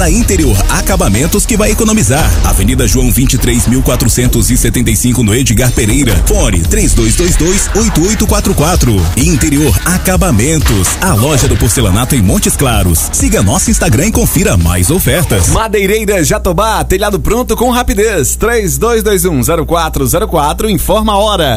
na Interior Acabamentos que vai economizar. Avenida João 23.475 no Edgar Pereira. Fone 3222-8844. Interior Acabamentos, a loja do porcelanato em Montes Claros. Siga nosso Instagram e confira mais ofertas. Madeireira Jatobá, telhado pronto com rapidez. 3221-0404, informa a hora.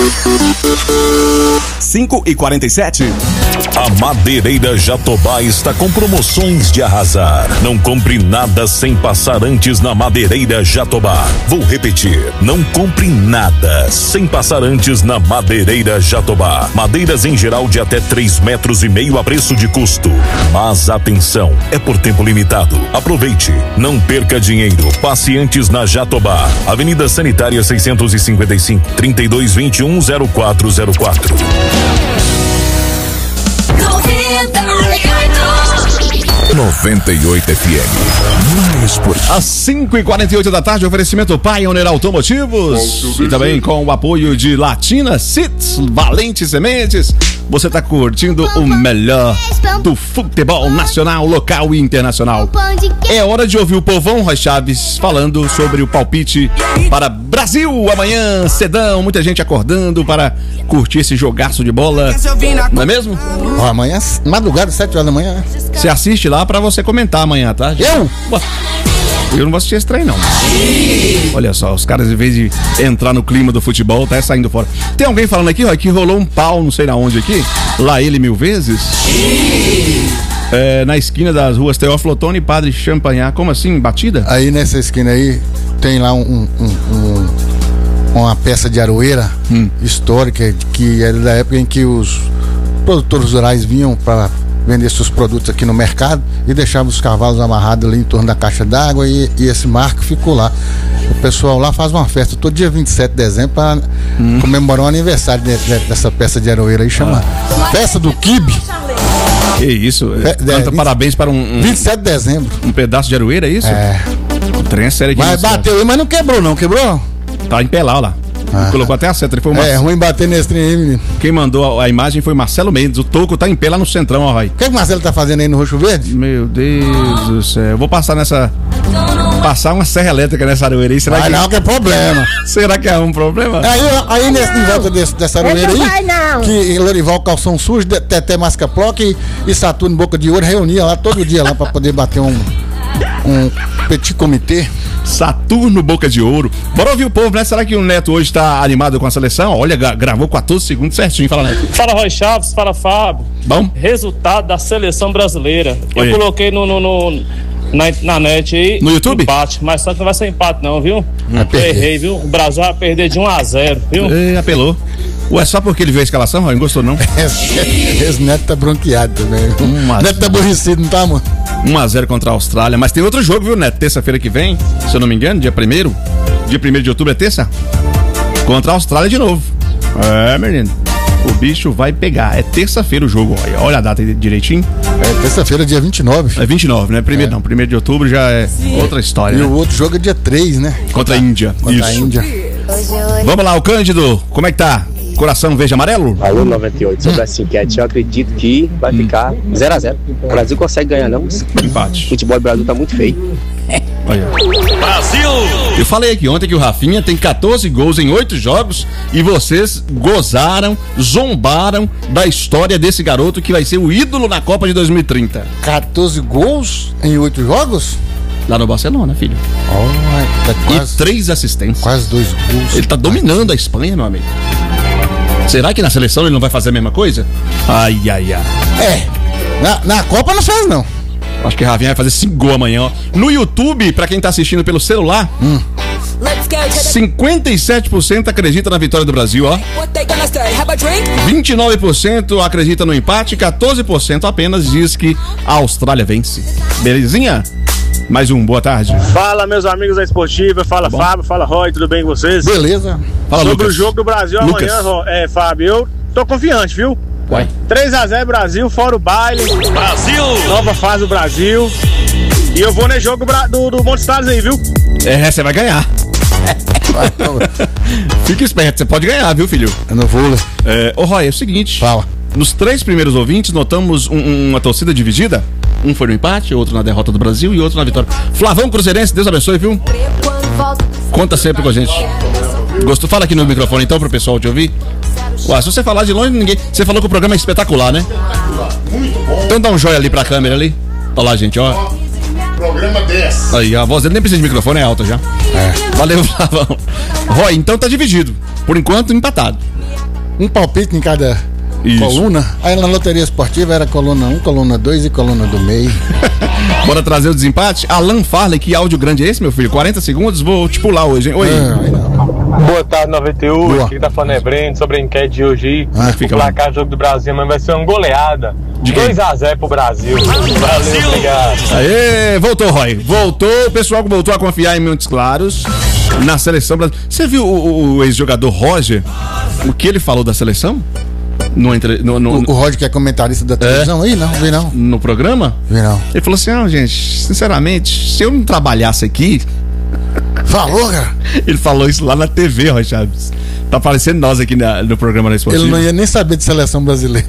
5h47. A Madeireira Jatobá está com promoções de arrasar. Não compre nada sem passar antes na Madeireira Jatobá. Vou repetir, não compre nada sem passar antes na Madeireira Jatobá. Madeiras em geral de até 3,5 metros a preço de custo. Mas atenção, é por tempo limitado. Aproveite, não perca dinheiro. Passe antes na Jatobá. Avenida Sanitária 655, 3221-0404. 98 FM. Mais por às 5h48 da tarde, oferecimento Pioneer Automotivos e também com o apoio de Latina Seeds, Valente Sementes. Você está curtindo o melhor do futebol nacional, local e internacional. É hora de ouvir o povão Roy Chaves falando sobre o palpite para Brasil amanhã, cedão, muita gente acordando para curtir esse jogaço de bola, não é mesmo? Amanhã, madrugada, 7 horas da manhã. Você assiste lá para você comentar amanhã, tá? Eu não vou assistir esse trem, não. Olha só, os caras, em vez de entrar no clima do futebol, tá saindo fora. Tem alguém falando aqui, ó, que rolou um pau, não sei na onde aqui, lá ele 1000 vezes. Na esquina das ruas Teófilo Otoni e Padre Champagnat. Como assim? Batida? Aí nessa esquina aí, tem lá uma peça de aroeira histórica, que era da época em que os produtores rurais vinham para vender seus produtos aqui no mercado e deixavam os cavalos amarrados ali em torno da caixa d'água e esse marco ficou lá. O pessoal lá faz uma festa todo dia 27 de dezembro para comemorar o aniversário dessa peça de aroeira aí, chama Festa do Quibe. Que isso? Canta parabéns para 27 de dezembro. Um pedaço de aroeira, é isso? É. O trem é sério aqui. Mas bateu aí, mas não quebrou não, quebrou? Tá em pé lá. Colocou até a seta. Ele foi É ruim bater nesse trem aí, menino. Quem mandou a imagem foi Marcelo Mendes. O toco tá em pé lá no centrão, ó, Roy. O que o Marcelo tá fazendo aí no Roxo Verde? Meu Deus do céu. Eu vou passar uma serra elétrica nessa aroeira aí. Será que é problema. Será que é um problema? Aí em volta dessa aroeira aí, que Lorival Calção Sujo, Teté Mascaploc e Saturno Boca de Ouro reunia lá todo dia lá pra poder bater um petit comitê. Saturno Boca de Ouro. Bora ouvir o povo, né? Será que o Neto hoje tá animado com a seleção? Olha, gravou 14 segundos certinho. Fala, Neto. Fala, Roy Chaves. Fala, Fábio. Bom? Resultado da seleção brasileira. Oi. Eu coloquei na net aí. No YouTube? Empate, mas só que não vai ser empate não, viu? Eu errei, viu? O Brasil vai perder de 1-0, viu? Apelou. Ué, só porque ele viu a escalação, Roy? Não gostou, não? Esse Neto tá bronqueado também. Neto tá aborrecido, não tá, mano? 1-0 contra a Austrália. Mas tem outro jogo, viu, Neto? Terça-feira que vem, se eu não me engano, dia 1º. Dia 1º de outubro é terça? Contra a Austrália de novo. Menino. O bicho vai pegar. É terça-feira o jogo. Olha a data aí direitinho. É terça-feira, dia 29. É 29, né? Primeiro não. 1º de outubro já é outra história. E né? o outro jogo é dia 3, né? Contra a Índia. Contra a Índia. Vamos lá, o Cândido. Como é que tá? Coração verde e amarelo? Alô, 98, sobre essa enquete, eu acredito que vai ficar 0-0. O Brasil consegue ganhar, não? Empate. O futebol do Brasil tá muito feio. Olha. Brasil! Eu falei aqui ontem que o Rafinha tem 14 gols em 8 jogos e vocês gozaram, zombaram da história desse garoto que vai ser o ídolo na Copa de 2030. 14 gols em 8 jogos? Lá no Barcelona, filho. E 3 assistências. Quase 2 gols. Ele tá dominando a Espanha, meu amigo. Será que na seleção ele não vai fazer a mesma coisa? Ai. Na Copa não faz, não. Acho que o Rafinha vai fazer 5 gols amanhã, ó. No YouTube, pra quem tá assistindo pelo celular, 57% acredita na vitória do Brasil, ó. 29% acredita no empate, 14% apenas diz que a Austrália vence. Belezinha? Mais um, boa tarde. Fala, meus amigos da Esportiva, fala Fábio, fala Roy, tudo bem com vocês? Beleza. Fala, sobre Lucas. o jogo do Brasil Lucas. amanhã, Fábio, eu tô confiante, viu? Vai. 3-0 Brasil, fora o baile. Brasil! Nova fase do Brasil. E eu vou no jogo do Montes Claros aí, viu? Você vai ganhar. Fica esperto, você pode ganhar, viu, filho? Eu não vou. Ô, Roy, é o seguinte. Fala. Nos 3 primeiros ouvintes, notamos uma torcida dividida. Um foi no empate, outro na derrota do Brasil e outro na vitória. Flavão Cruzeirense, Deus abençoe, viu? Conta sempre com a gente. Gostou? Fala aqui no microfone então pro pessoal te ouvir. Ué, se você falar de longe, ninguém... Você falou que o programa é espetacular, né? Muito bom. Então dá um joia ali pra câmera ali. Olha lá, gente, ó. Programa 10. Aí, a voz dele nem precisa de microfone, é alta já. Valeu, Flavão. Roy, então tá dividido. Por enquanto, empatado. Um palpite em cada Isso. coluna. Aí na loteria esportiva era coluna 1, coluna 2 e coluna do meio. Bora trazer o desempate. Alan Farley, que áudio grande é esse, meu filho? 40 segundos, vou te pular hoje, hein? Oi. Boa tarde, 91. Boa. Aqui tá falando é Breno sobre a enquete de hoje. fica O placar do jogo do Brasil, mas vai ser uma goleada. De quem? 2-0 pro Brasil. Valeu, obrigado. Aê, voltou, Roy. Voltou, o pessoal que voltou a confiar em Montes Claros na seleção brasileira. Você viu o ex-jogador Roger? O que ele falou da seleção? O Roger, que é comentarista da televisão aí? Não, vi não. No programa? Vi não. Ele falou assim: gente, sinceramente, se eu não trabalhasse aqui. Falou, cara? Ele falou isso lá na TV, Roy Chaves. Tá aparecendo nós aqui no programa da Esportiva. Ele não ia nem saber de seleção brasileira.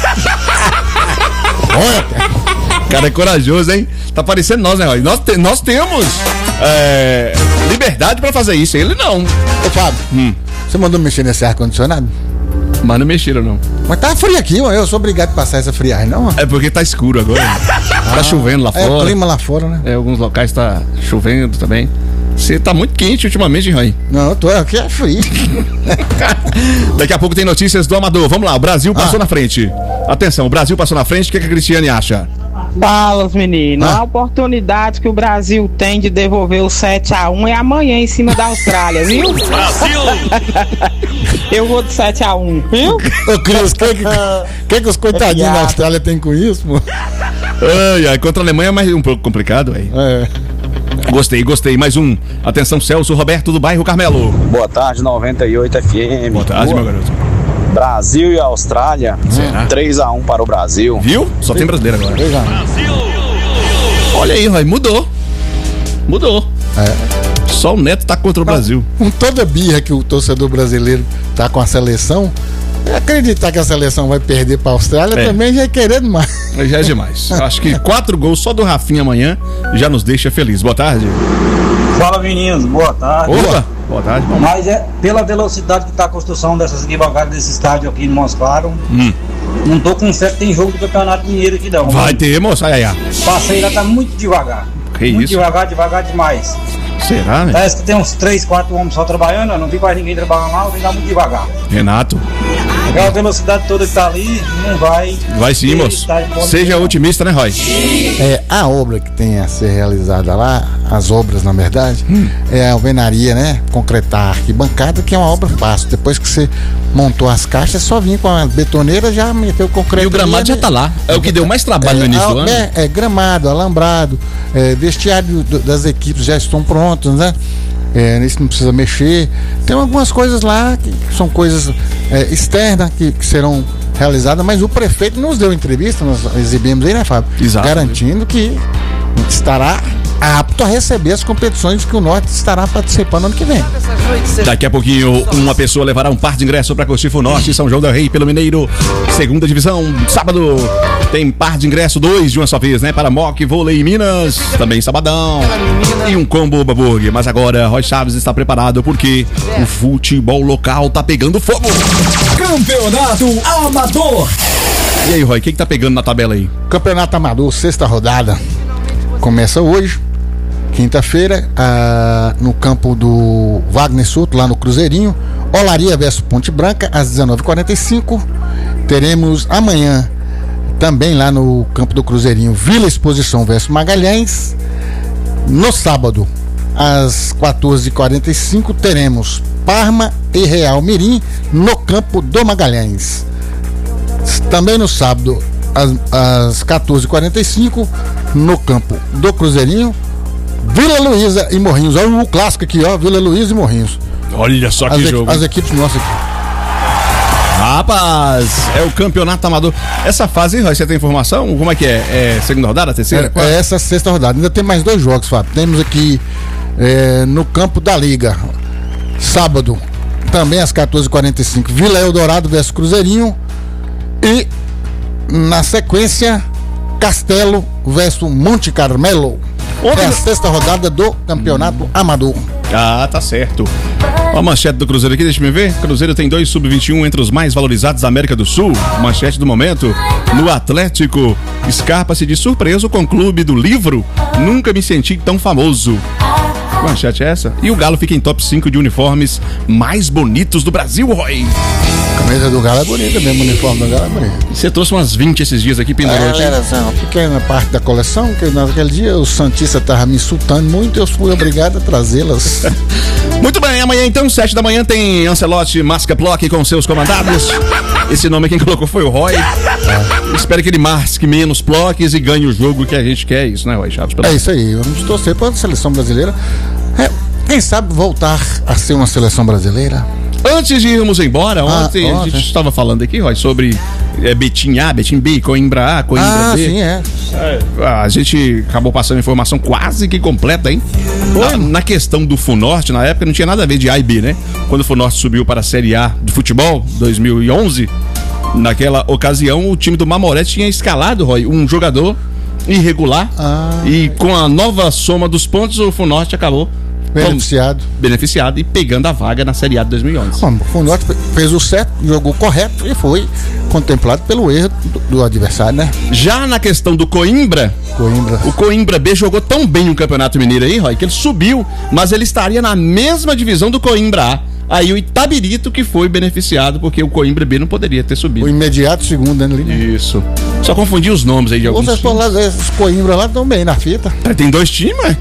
Olha, cara. Cara é corajoso, hein? Tá parecendo nós, né, Roy? Nós temos liberdade pra fazer isso. Ele não. Ô, Fábio, você mandou mexer nesse ar-condicionado? Mas não mexeram, não. Mas tá frio aqui, ó. Eu sou obrigado a passar essa friagem, não? É porque tá escuro agora. Tá chovendo lá fora. É o clima lá fora, né? Alguns locais tá chovendo também. Você tá muito quente ultimamente, Roy. Não, eu tô aqui, é frio. Daqui a pouco tem notícias do Amador. Vamos lá, o Brasil passou na frente. Atenção, o Brasil passou na frente. O que a Cristiane acha? Fala, meninos. A oportunidade que o Brasil tem de devolver o 7-1 é amanhã em cima da Austrália, viu? Brasil! Eu vou de 7-1, viu? Ô, Cris, o que os coitadinhos da Austrália tem com isso, pô? Contra a Alemanha é mais um pouco complicado, aí. Gostei. Mais um. Atenção, Celso Roberto do bairro Carmelo. Boa tarde, 98 FM. Boa tarde, meu garoto. Brasil e Austrália. 3-1 para o Brasil. Viu? Só tem brasileiro agora. Brasil! Olha aí, Roy, mudou. Só o Neto tá contra o Brasil. Com toda a birra que o torcedor brasileiro tá com a seleção, acreditar que a seleção vai perder pra Austrália também já é querer demais. Já é demais. Acho que 4 gols só do Rafinha amanhã já nos deixa feliz. Boa tarde. Fala, meninos, boa tarde. Opa, boa tarde. Mas é pela velocidade que está a construção dessas arquibancadas desse estádio aqui em Montes Claros. Não tô com fé que tem jogo do Campeonato Mineiro aqui não. Vai ter, moça, aí. Passei lá, tá muito devagar. Que muito isso? Devagar demais. Será, né? Parece que tem uns 3, 4 homens só trabalhando, não vi quase ninguém trabalhando lá, tem que dar muito devagar. Renato. Aquela velocidade toda que tá ali, não vai. Vai sim, moço. Seja otimista, né, Roy? A obra que tem a ser realizada lá, as obras, na verdade, é a alvenaria, né? Concretar a arquibancada, que é uma obra fácil. Depois que você montou as caixas, só vim com a betoneira, já meteu o concreto. E o gramado já tá lá. É o que deu mais trabalho no início do ano. Gramado, alambrado, vestiário das equipes já estão prontos, né? Isso não precisa mexer. Tem algumas coisas lá que são coisas externas que serão realizadas, mas o prefeito nos deu entrevista, nós exibimos aí, né, Fábio? Exato. Garantindo que estará apto a receber as competições que o Norte estará participando ano que vem. Daqui a pouquinho, uma pessoa levará um par de ingressos para curtir o Norte, São João del Rei, pelo Mineiro, segunda divisão. Sábado tem par de ingresso, 2 de uma só vez, né? Para Mock, Vôlei Minas, também sabadão. E um combo Burger. Mas agora, Roy Chaves está preparado porque o futebol local tá pegando fogo. Campeonato Amador. E aí, Roy, o que tá pegando na tabela aí? Campeonato Amador, 6ª rodada. Começa hoje, quinta-feira, no campo do Wagner Souto, lá no Cruzeirinho. Olaria versus Ponte Branca, às 19h45. Teremos amanhã, também lá no campo do Cruzeirinho, Vila Exposição versus Magalhães. No sábado, às 14h45, teremos Parma e Real Mirim no campo do Magalhães. Também no sábado, às 14h45, no campo do Cruzeirinho, Vila Luísa e Morrinhos. Olha o clássico aqui, ó, Vila Luísa e Morrinhos. Olha só que jogo. As equipes nossas aqui. Rapaz, é o campeonato amador. Essa fase, você tem informação? Como é que é? É segunda rodada, terceira? Essa 6ª rodada. Ainda tem mais 2 jogos, Fábio. Temos aqui no campo da Liga, sábado, também às 14h45, Vila Eldorado versus Cruzeirinho. E na sequência, Castelo versus Monte Carmelo. É a sexta rodada do Campeonato Amador. Ah, tá certo. Ó a manchete do Cruzeiro aqui, deixa eu ver. Cruzeiro tem 2 sub-21 entre os mais valorizados da América do Sul. Manchete do momento. No Atlético, Scarpa se diz surpreso com o Clube do Livro. Nunca me senti tão famoso. Manchete é essa? E o Galo fica em top 5 de uniformes mais bonitos do Brasil, Roy. A camisa do Galo é bonita mesmo, o uniforme do Galo é bonito. Você trouxe umas 20 esses dias aqui, pendurou aqui? Era uma pequena parte da coleção, que naquele dia o Santista tava me insultando muito e eu fui obrigado a trazê-las. Muito bem, amanhã então, 7 da manhã, tem Ancelotti Masca Plock com seus comandados. Esse nome quem colocou foi o Roy. Espero que ele masque menos Plocks e ganhe o jogo que a gente quer, isso, né, Roy Chaves? É isso aí, vamos torcer para a seleção brasileira. Quem sabe voltar a ser uma seleção brasileira? Antes de irmos embora, ontem a gente estava falando aqui, Roy, sobre Betim A, Betim B, Coimbra A, Coimbra B. Sim, é. A gente acabou passando informação quase que completa, hein? Na questão do Funorte, na época não tinha nada a ver de A e B, né? Quando o Funorte subiu para a Série A de futebol, 2011, naquela ocasião o time do Mamoré tinha escalado, Roy, um jogador irregular e com a nova soma dos pontos o Funorte acabou beneficiado e pegando a vaga na Série A de 2011. Bom, o Funorte fez o certo, jogou correto e foi contemplado pelo erro do adversário, né? Já na questão do Coimbra, o Coimbra B jogou tão bem no Campeonato Mineiro aí, Roy, que ele subiu, mas ele estaria na mesma divisão do Coimbra A. Aí o Itabirito que foi beneficiado, porque o Coimbra B não poderia ter subido. O imediato segundo, né? Isso. Só confundi os nomes aí de alguns times. Esses Coimbra lá estão bem na fita. Tem 2 times, né?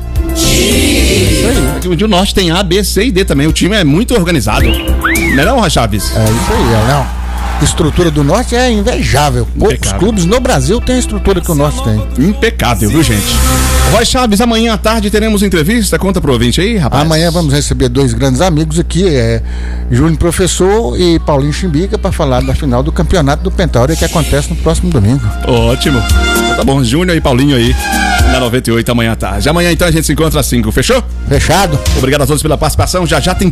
Isso aí. O Norte tem A, B, C e D também. O time é muito organizado. Não é não, Chaves? É isso aí, não. A estrutura do Norte é invejável. Poucos clubes no Brasil têm a estrutura que o Norte tem. Impecável, viu, gente? Roy Chaves, amanhã à tarde teremos entrevista. Conta pro ouvinte aí, rapaz. Amanhã vamos receber 2 grandes amigos aqui, Júnior Professor e Paulinho Chimbica, para falar da final do campeonato do Pentauri que acontece no próximo domingo. Ótimo. Tá bom, Júnior e Paulinho aí na 98 amanhã à tarde. Amanhã então a gente se encontra às 5, fechou? Fechado. Obrigado a todos pela participação. Já tem